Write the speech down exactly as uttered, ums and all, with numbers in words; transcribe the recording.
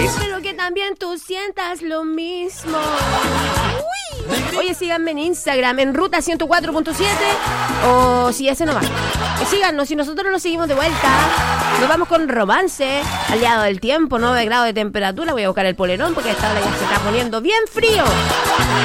Espero que también tú sientas lo mismo. Uy. Oye, síganme en Instagram, en Ruta ciento cuatro punto siete. O si ese no va. Síganos, si nosotros nos seguimos de vuelta. Nos vamos con Romance, aliado del tiempo, nueve grados de temperatura. Voy a buscar el polerón porque esta hora ya se está poniendo bien frío.